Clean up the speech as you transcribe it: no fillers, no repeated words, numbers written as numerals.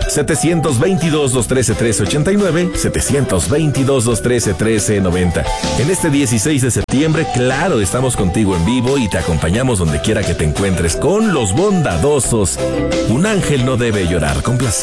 722-213-1389, 722-213-1390. En este 16 de septiembre, claro, estamos contigo en vivo y te acompañamos donde quiera que te encuentres con los bondadosos. Un ángel no debe llorar. Complacido.